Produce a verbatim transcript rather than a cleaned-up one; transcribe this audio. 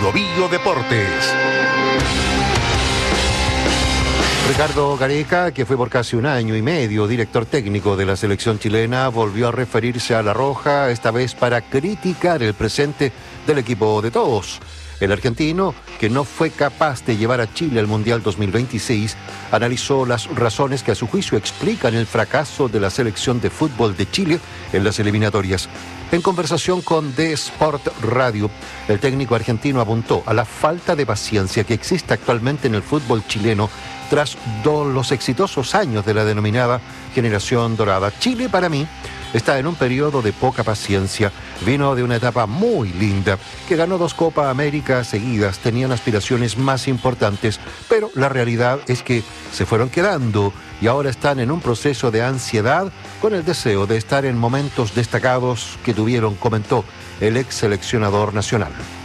Bio Bio Deportes. Ricardo Gareca, que fue por casi un año y medio director técnico de la selección chilena, volvió a referirse a La Roja, esta vez para criticar el presente del equipo de todos. El argentino, que no fue capaz de llevar a Chile al Mundial dos mil veintiséis, analizó las razones que a su juicio explican el fracaso de la selección de fútbol de Chile en las eliminatorias. En conversación con The Sport Radio, el técnico argentino apuntó a la falta de paciencia que existe actualmente en el fútbol chileno tras dos, los exitosos años de la denominada generación dorada. Chile, para mí, está en un periodo de poca paciencia. Vino de una etapa muy linda, que ganó dos Copa América seguidas, tenían aspiraciones más importantes, pero la realidad es que se fueron quedando y ahora están en un proceso de ansiedad con el deseo de estar en momentos destacados que tuvieron, comentó el ex seleccionador nacional.